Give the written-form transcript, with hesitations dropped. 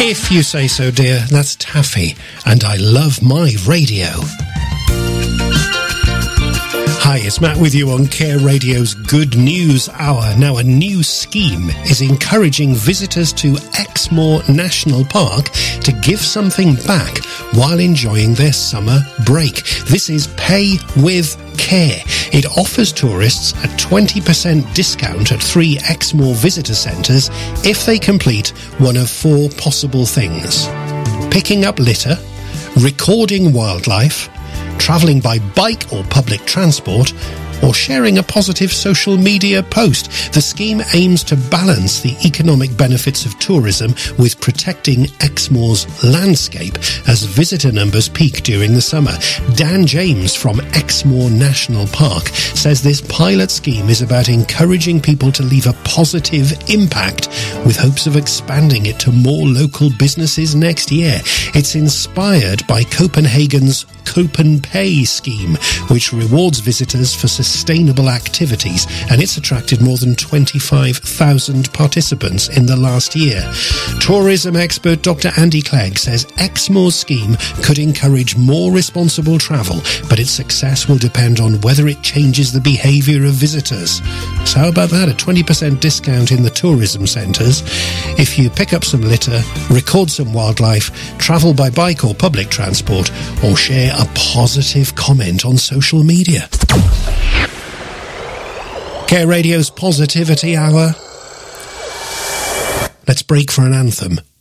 If you say so, dear, that's Taffy, and I love my radio. Hi, it's Matt with you on Care Radio's Good News Hour. Now, a new scheme is encouraging visitors to Exmoor National Park to give something back while enjoying their summer break. This is Pay with Care. It offers tourists a 20% discount at 3 Exmoor visitor centres if they complete one of 4 possible things: picking up litter, recording wildlife, travelling by bike or public transport, or sharing a positive social media post. The scheme aims to balance the economic benefits of tourism with protecting Exmoor's landscape as visitor numbers peak during the summer. Dan James from Exmoor National Park says this pilot scheme is about encouraging people to leave a positive impact with hopes of expanding it to more local businesses next year. It's inspired by Copenhagen's Copen Pay scheme, which rewards visitors for sustainable activities, and it's attracted more than 25,000 participants in the last year. Tourism expert Dr. Andy Clegg says Exmoor's scheme could encourage more responsible travel, but its success will depend on whether it changes the behaviour of visitors. So how about that? A 20% discount in the tourism centres if you pick up some litter, record some wildlife, travel by bike or public transport, or share a positive comment on social media. Care Radio's Positivity Hour. Let's break for an anthem.